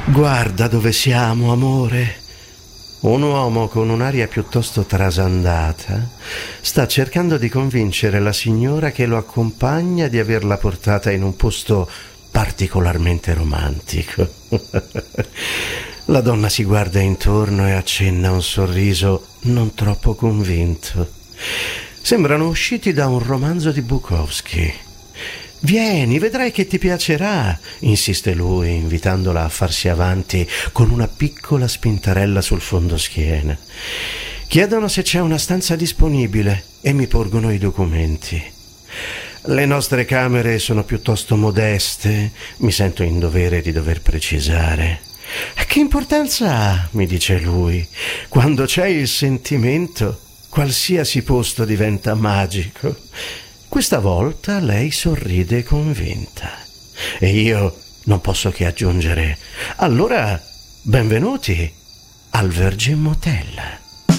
Guarda dove siamo, amore. Un uomo con un'aria piuttosto trasandata sta cercando di convincere la signora che lo accompagna di averla portata in un posto particolarmente romantico. La donna si guarda intorno e accenna un sorriso non troppo convinto. Sembrano usciti da un romanzo di Bukowski. «Vieni, vedrai che ti piacerà», insiste lui, invitandola a farsi avanti con una piccola spintarella sul fondoschiena. Chiedono se c'è una stanza disponibile e mi porgono i documenti. Le nostre camere sono piuttosto modeste, mi sento in dovere di dover precisare. «Che importanza ha?» mi dice lui. «Quando c'è il sentimento, qualsiasi posto diventa magico». Questa volta lei sorride convinta e io non posso che aggiungere: allora benvenuti al Virgin Motel.